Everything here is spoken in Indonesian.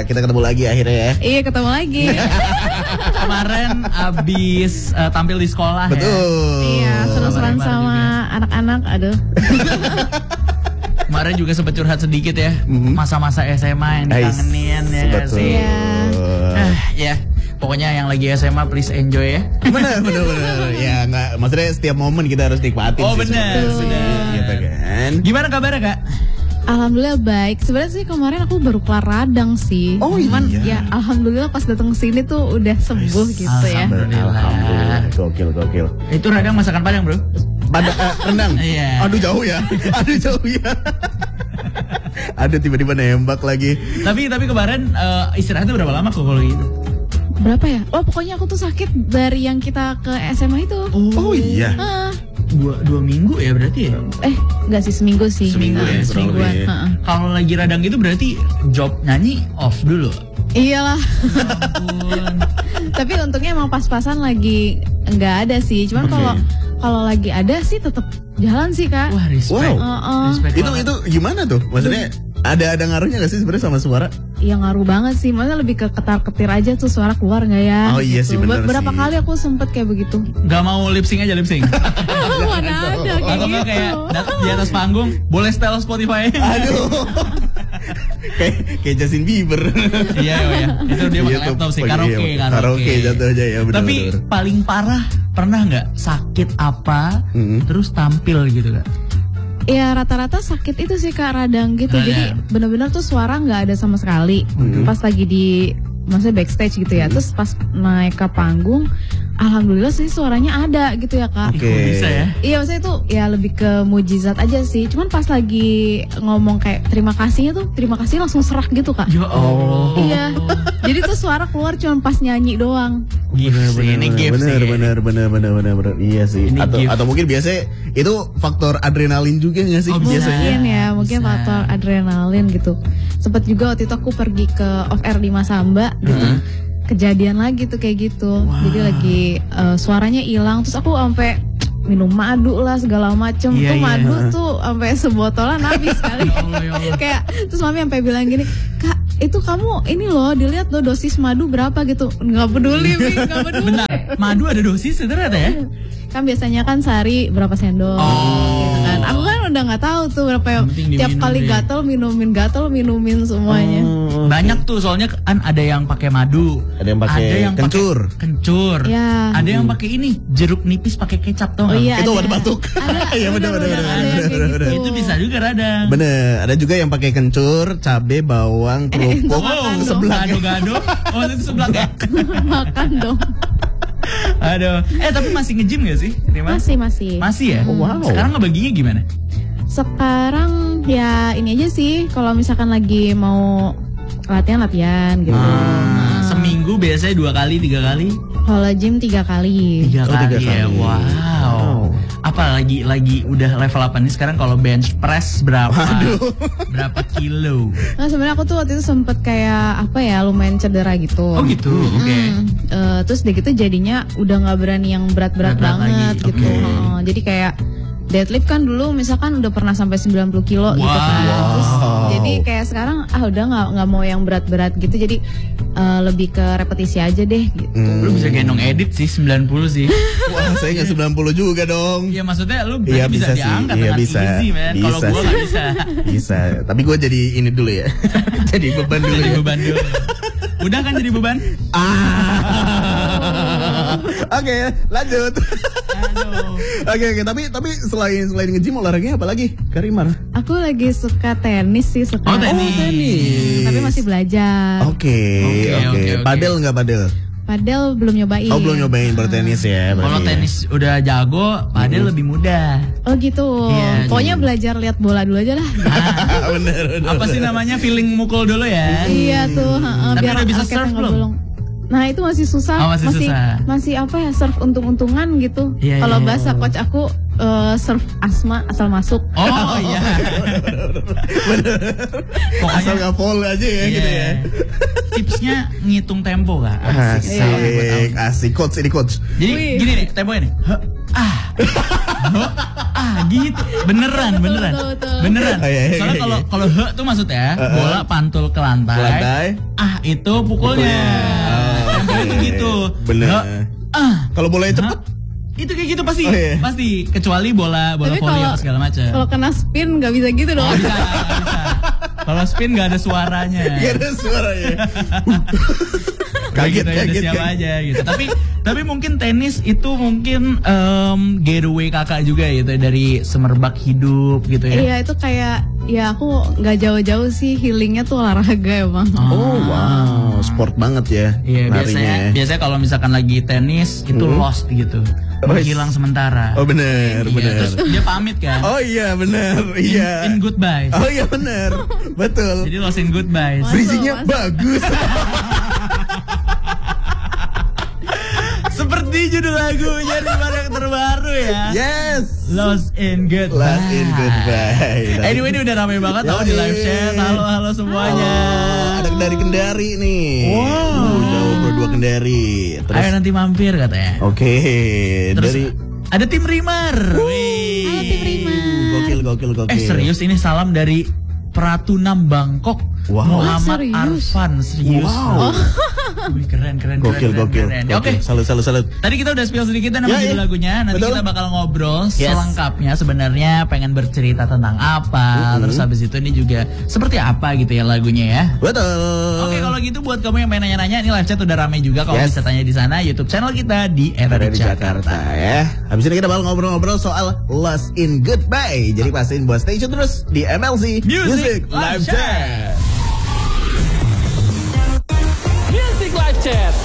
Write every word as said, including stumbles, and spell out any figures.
kita ketemu lagi akhirnya ya. Iya, ketemu lagi. Kemarin abis uh, tampil di sekolah. Betul. Ya. Iya, seru-seruan sama anak-anak, aduh. Kemarin juga sempat curhat sedikit ya, mm-hmm. masa-masa S M A yang dikangenin ya gak sih? Iya. Eh, ya, pokoknya yang lagi S M A please enjoy ya. Bener, bener, bener. Ya nggak, maksudnya setiap momen kita harus nikmatin. Oh sih, bener, bener. Gitu kan. Gimana kabarnya Kak? Alhamdulillah baik. Sebenarnya sih kemarin aku baru kelar radang sih. Oh Cuman iya. ya alhamdulillah pas datang ke sini tuh udah sembuh gitu ya. Alhamdulillah. Alhamdulillah. Gokil, gokil. Itu radang masakan Padang bro? Pada uh, rendang. Iya. Aduh jauh ya. Aduh jauh ya. Aduh tiba-tiba nembak lagi. Tapi tapi kemarin uh, istirahatnya berapa lama kok kalau gitu? Berapa ya? Oh pokoknya aku tuh sakit dari yang kita ke S M A itu. Oh iya. Ah. Dua, dua minggu ya berarti ya? Eh enggak sih, seminggu sih. Seminggu Nah, ya? Semingguan. Seminggu. Ha-ha. Kalau lagi radang itu berarti job nyanyi off dulu? Iyalah. Ampun. Tapi untungnya emang pas-pasan lagi nggak ada sih. Cuman kalau Okay. kalau lagi ada sih tetap jalan sih Kak. Wah respect. Wow. Uh-uh. Respect Itu banget. itu gimana tuh? Maksudnya ada ada ngaruhnya gak sih sebenarnya sama suara? Iya ngaruh banget sih. Maksudnya lebih ke ketar-ketir aja tuh suara keluar nggak ya? Oh iya sih, bener Beberapa sih. kali aku sempet kayak begitu. Gak mau lip sync aja lip sync. Mana ada kayak Atau gitu. nggak kayak dat- di atas panggung boleh setel Spotify. Aduh. kayak kayak Justin Bieber. Iya iya. Itu dia pakai Iya tuh, laptop sih pakai- karaoke iya, karaoke. karaoke jatuhnya ya benar. Tapi paling parah pernah nggak sakit apa Mm-mm. terus tampil gitu Kak? Iya rata-rata sakit itu sih Kak radang gitu. Radang. Jadi benar-benar tuh suara nggak ada sama sekali. Hmm. Pas lagi di maksudnya backstage gitu ya. Terus pas naik ke panggung, alhamdulillah sih suaranya ada gitu ya Kak. Oke. Kok bisa ya? Iya maksudnya itu ya lebih ke mujizat aja sih. Cuman pas lagi ngomong kayak terima kasihnya tuh terima kasih langsung serak gitu Kak. Ya Allah. Iya. Jadi tuh suara keluar cuma pas nyanyi doang. Gift Bener, sih, bener, ini bener, gift bener, sih. bener, bener, bener, bener, bener. Iya sih. Ini Atau gift. atau mungkin biasanya itu faktor adrenalin juga nggak sih Oh, bisa. biasanya? Mungkin ya, mungkin Bisa. faktor adrenalin gitu. Sempet juga waktu itu aku pergi ke off air di Masamba gitu. Hmm. Kejadian lagi tuh kayak gitu. Jadi lagi eh, suaranya hilang terus aku sampai minum madu lah segala macem. Iya, Tuh iya. madu tuh sampai sebotolan habis kali. Ya Allah, ya Allah. Kayak terus mami sampai bilang gini, "Kak, itu kamu ini loh dilihat loh dosis madu berapa gitu." Nggak peduli, Mi, nggak peduli. Bentar, madu ada dosis ternyata ya? Kan biasanya kan sehari berapa sendok Oh. gitu kan. Aku kan udah nggak tahu tuh berapa yang Yang penting tiap diminum kali deh. gatel minumin gatel minumin semuanya. Oh, Banyak tuh soalnya kan ada yang pakai madu, Ada yang pakai pakai kencur. kencur, Ya. ada yang pakai ini jeruk nipis pakai kecap tau Oh nggak? iya. Itu ada. obat batuk. Ada. Iya, bener, bener, bener, bener, ada yang bener, kayak bener. gitu. Itu bisa juga radang. Bener, ada juga yang pakai kencur, cabe, bawang, kerupuk, makan dong. seblak. Gado-gado. Oh itu sebelah ya. Makan dong. Aduh. Eh tapi masih nge-gym gak sih? Rima? Masih masih. Masih ya? Oh, wow. Sekarang ngebaginya gimana? Sekarang ya ini aja sih kalau misalkan lagi mau latihan latihan gitu. Ah, seminggu biasanya dua kali, tiga kali? Kalau gym tiga kali. Tiga Oh, kali tiga ya. kali. Wow. Apa lagi lagi udah level apa nih sekarang kalau bench press berapa? Berapa kilo? Nah sebenarnya aku tuh waktu itu sempet kayak apa ya lumayan cedera gitu. Oh gitu. Oke. Hmm, eh, terus deh gitu jadinya udah nggak berani yang berat-berat Berat-berat banget lagi, gitu. oke. Heeh, jadi kayak deadlift kan dulu misalkan udah pernah sampai sembilan puluh kilo gitu kan. Wow. Terus jadi kayak sekarang ah udah nggak nggak mau yang berat-berat gitu. Jadi eh, lebih ke repetisi aja deh gitu. Lu bisa gendong edit sih sembilan puluh sih. Wah, saya nggak sembilan puluh juga dong. Iya maksudnya lu berarti Iya, bisa, bisa sih. diangkat Iya, dengan bisa. easy man. Kalau Bisa gua sih. nggak bisa. Bisa, tapi gue jadi ini dulu ya. Jadi beban dulu. Jadi ya. beban dulu. Udah kan jadi beban? Ah. Oke, lanjut. Aduh. Oke, oke, tapi tapi selain selain nge-gym olahraganya apa lagi? Karimar. Aku lagi suka tenis sih sekarang. Oh, tenis. Hmm, tapi masih belajar. Oke, Oke, oke. oke, oke. Padel nggak padel? Padel belum nyobain. Oh, belum nyobain bertenis ya. berarti Kalau ya. tenis udah jago, padel lebih mudah. Oh gitu. Iya, Pokoknya belajar lihat bola dulu aja lah. bener, bener. Apa sih namanya feeling mukul dulu ya? Iya tuh. heeh, Tapi biar udah bisa raketnya serve nggak belum? bolong. Nah itu masih susah. Oh, masih susah. masih apa ya serve untung-untungan gitu. Iya, Kalau iya. bahasa coach aku uh, serve Asma asal masuk. Oh iya. Bener. Pokoknya- Asal nggak full aja ya Iya. gitu ya. Tipsnya ngitung tempo kak. Asik, Iya. asik. Coach ini coach. Jadi Wih. gini nih temponya nih. Huh, ah. Huh, ah gitu. Beneran, beneran. Betul, betul. Beneran. Oh, iya, iya, Soalnya iya. kalau kalau he tuh maksudnya Uh-uh. bola pantul ke lantai. Ke lantai. Ah itu pukulnya. Pukulnya. Temponya Oke. tuh gitu. Bener. He, ah. Kalau bolanya Hah? cepet, Itu kayak gitu pasti. Oh, iya. Pasti kecuali bola bola Tapi voli kalau apa segala macam. kalau kena spin nggak bisa gitu dong. Oh, bisa, bisa. Kalau spin nggak ada suaranya. gak ada suaranya. Kaget, Kaget, kaget, kaget, siapa kaget. aja gitu. Tapi tapi mungkin tenis itu mungkin em, getaway kakak juga gitu dari semerbak hidup gitu ya. Iya itu kayak ya aku nggak jauh-jauh sih healingnya tuh olahraga emang. Oh wow, sport banget ya. Iya larinya biasanya ya. biasanya kalau misalkan lagi tenis itu Hmm. lost gitu, Oh, menghilang sementara. Oh bener, Iya, bener. terus dia pamit kan. Oh iya bener, iya. In, in goodbye. Oh iya bener, betul. Jadi lost in goodbye. Masuk, Bridging-nya masuk. bagus. Seperti judul lagunya di mana yang terbaru ya. Yes. Lost in goodbye. Lost in goodbye. Anyway ini udah rame banget tau di live chat. Halo halo semuanya. Oh, ada dari Kendari nih. Wow. Uh, jauh berdua Kendari. Terus, Ayo nanti mampir katanya. oke, Terus dari ada tim Rimar. Wih. Halo, tim Rimar. gokil, gokil, gokil. Eh serius ini salam dari Pratunam Bangkok. Wow. Muhammad Ah, serius? Arfan serius. Wow. Wih, keren keren Gokil, keren, gokil. keren, keren. gokil. Oke. Salut, salut, salut. Tadi kita udah spill sedikit nama Ya, judul iya. lagunya. Nanti Betul. kita bakal ngobrol Yes. selengkapnya sebenarnya pengen bercerita tentang apa. Mm-hmm. Terus habis itu ini juga seperti apa gitu ya lagunya ya. Betul. Oke kalau gitu buat kamu yang pengen nanya-nanya ini live chat udah rame juga kalau Yes. bisa tanya di sana YouTube channel kita di Ada Era di Jakarta ya. Habis ini kita bakal ngobrol-ngobrol soal Lost in Goodbye. Jadi pastiin buat stay tune terus di M L C Music Live Chat. Music Live Chat.